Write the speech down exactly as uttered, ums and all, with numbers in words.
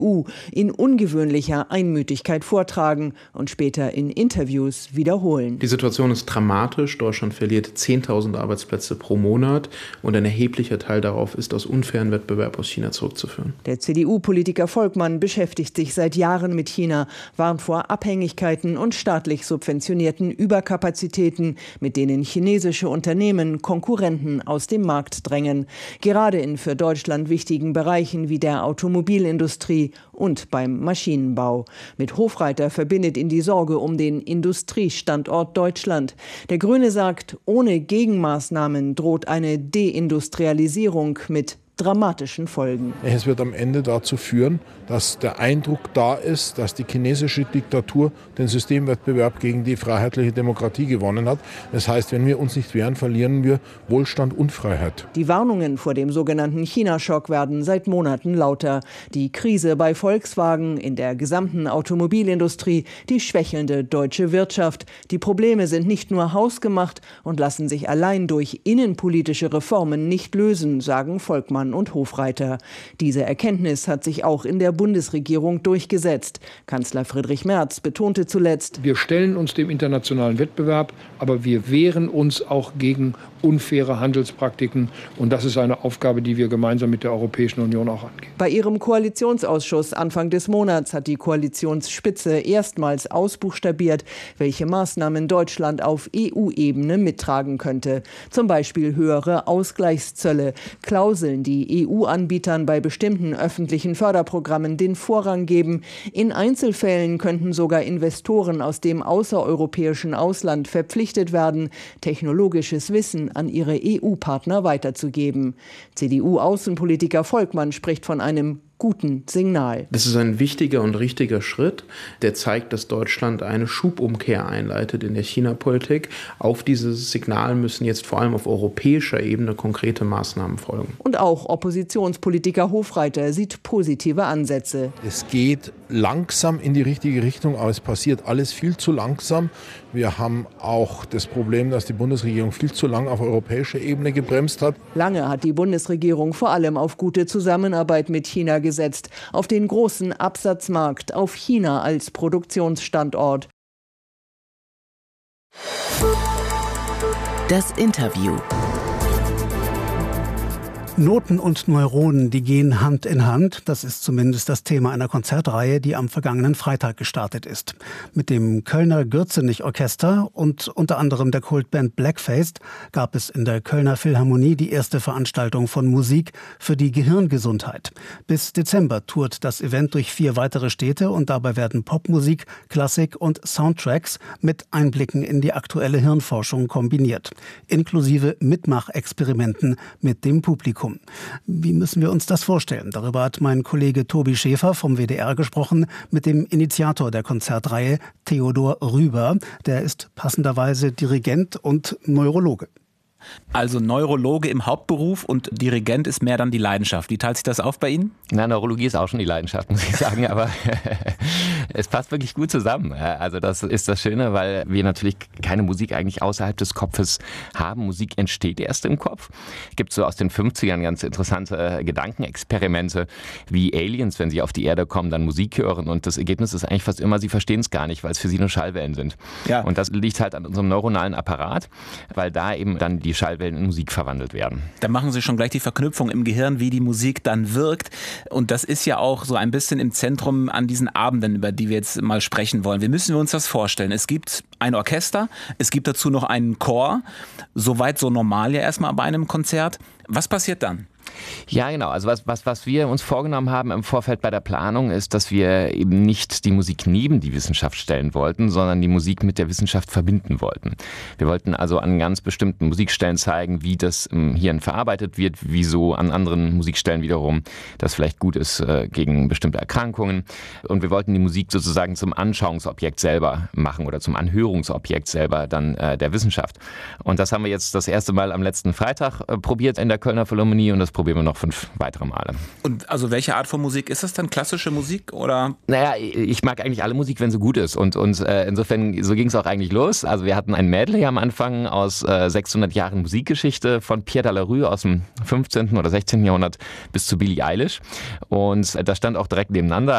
U in ungewöhnlicher Einmütigkeit vortragen und später in Interviews wiederholen. Die Situation ist dramatisch. Deutschland verliert zehntausend Arbeitsplätze pro Monat und ein erheblicher Teil darauf ist aus unfairen Wettbewerb aus China zurückzuführen. Der C D U-Politiker Volkmann beschäftigt sich seit Jahren mit China, warnt vor Abhängigkeiten und staatlich subventionierten Überkapazitäten, mit denen chinesische Unternehmen Konkurrenten aus dem Markt drängen. Gerade in für Deutschland wichtigen Bereichen wie der Automobilindustrie und beim Maschinenbau. Mit Hofreiter verbindet ihn die Sorge um den Industriestandort Deutschland. Der Grüne sagt, ohne Gegenmaßnahmen droht eine Deindustrialisierung mit dramatischen Folgen. Es wird am Ende dazu führen, dass der Eindruck da ist, dass die chinesische Diktatur den Systemwettbewerb gegen die freiheitliche Demokratie gewonnen hat. Das heißt, wenn wir uns nicht wehren, verlieren wir Wohlstand und Freiheit. Die Warnungen vor dem sogenannten China-Schock werden seit Monaten lauter. Die Krise bei Volkswagen, in der gesamten Automobilindustrie, die schwächelnde deutsche Wirtschaft. Die Probleme sind nicht nur hausgemacht und lassen sich allein durch innenpolitische Reformen nicht lösen, sagen Volkmann und Hofreiter. Diese Erkenntnis hat sich auch in der Bundesregierung durchgesetzt. Kanzler Friedrich Merz betonte zuletzt: Wir stellen uns dem internationalen Wettbewerb, aber wir wehren uns auch gegen unfaire Handelspraktiken. Und das ist eine Aufgabe, die wir gemeinsam mit der Europäischen Union auch angehen. Bei ihrem Koalitionsausschuss Anfang des Monats hat die Koalitionsspitze erstmals ausbuchstabiert, welche Maßnahmen Deutschland auf E U-Ebene mittragen könnte. Zum Beispiel höhere Ausgleichszölle, Klauseln, die E U-Anbietern bei bestimmten öffentlichen Förderprogrammen den Vorrang geben. In Einzelfällen könnten sogar Investoren aus dem außereuropäischen Ausland verpflichtet werden, technologisches Wissen an ihre E U-Partner weiterzugeben. C D U-Außenpolitiker Volkmann spricht von einem guten Signal. Das ist ein wichtiger und richtiger Schritt, der zeigt, dass Deutschland eine Schubumkehr einleitet in der China-Politik. Auf dieses Signal müssen jetzt vor allem auf europäischer Ebene konkrete Maßnahmen folgen. Und auch Oppositionspolitiker Hofreiter sieht positive Ansätze. Es geht langsam in die richtige Richtung, aber es passiert alles viel zu langsam. Wir haben auch das Problem, dass die Bundesregierung viel zu lange auf europäischer Ebene gebremst hat. Lange hat die Bundesregierung vor allem auf gute Zusammenarbeit mit China gesetzt, auf den großen Absatzmarkt, auf China als Produktionsstandort. Das Interview. Noten und Neuronen, die gehen Hand in Hand. Das ist zumindest das Thema einer Konzertreihe, die am vergangenen Freitag gestartet ist. Mit dem Kölner Gürzenich-Orchester und unter anderem der Kultband Blackfaced gab es in der Kölner Philharmonie die erste Veranstaltung von Musik für die Gehirngesundheit. Bis Dezember tourt das Event durch vier weitere Städte und dabei werden Popmusik, Klassik und Soundtracks mit Einblicken in die aktuelle Hirnforschung kombiniert, inklusive Mitmachexperimenten mit dem Publikum. Wie müssen wir uns das vorstellen? Darüber hat mein Kollege Tobi Schäfer vom W D R gesprochen mit dem Initiator der Konzertreihe, Theodor Rüber. Der ist passenderweise Dirigent und Neurologe. Also Neurologe im Hauptberuf und Dirigent ist mehr dann die Leidenschaft. Wie teilt sich das auf bei Ihnen? Na, Neurologie ist auch schon die Leidenschaft, muss ich sagen, aber es passt wirklich gut zusammen. Also das ist das Schöne, weil wir natürlich keine Musik eigentlich außerhalb des Kopfes haben. Musik entsteht erst im Kopf. Es gibt so aus den fünfzigern ganz interessante Gedankenexperimente, wie Aliens, wenn sie auf die Erde kommen, dann Musik hören und das Ergebnis ist eigentlich fast immer, sie verstehen es gar nicht, weil es für sie nur Schallwellen sind. Ja. Und das liegt halt an unserem neuronalen Apparat, weil da eben dann die Schallwellen in Musik verwandelt werden. Da machen Sie schon gleich die Verknüpfung im Gehirn, wie die Musik dann wirkt. Und das ist ja auch so ein bisschen im Zentrum an diesen Abenden, über die wir jetzt mal sprechen wollen. Wie müssen wir uns das vorstellen? Es gibt ein Orchester, es gibt dazu noch einen Chor. Soweit so normal ja erstmal bei einem Konzert. Was passiert dann? Ja, genau. Also was, was, was wir uns vorgenommen haben im Vorfeld bei der Planung ist, dass wir eben nicht die Musik neben die Wissenschaft stellen wollten, sondern die Musik mit der Wissenschaft verbinden wollten. Wir wollten also an ganz bestimmten Musikstellen zeigen, wie das im Hirn verarbeitet wird, wieso an anderen Musikstellen wiederum das vielleicht gut ist äh, gegen bestimmte Erkrankungen. Und wir wollten die Musik sozusagen zum Anschauungsobjekt selber machen oder zum Anhörungsobjekt selber dann äh, der Wissenschaft. Und das haben wir jetzt das erste Mal am letzten Freitag äh, probiert in der Kölner Philharmonie und das probieren wir noch fünf weitere Male. Und also welche Art von Musik? Ist das dann klassische Musik oder? Naja, ich mag eigentlich alle Musik, wenn sie gut ist. Und, und äh, insofern, so ging es auch eigentlich los. Also wir hatten ein Medley am Anfang aus äh, sechshundert Jahren Musikgeschichte von Pierre Delarue aus dem fünfzehnten oder sechzehnten Jahrhundert bis zu Billie Eilish. Und äh, das stand auch direkt nebeneinander.